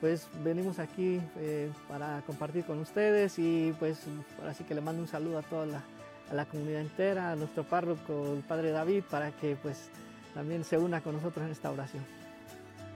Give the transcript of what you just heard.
pues venimos aquí para compartir con ustedes y pues ahora sí que le mando un saludo a toda a la comunidad entera, a nuestro párroco, el Padre David, para que pues también se una con nosotros en esta oración.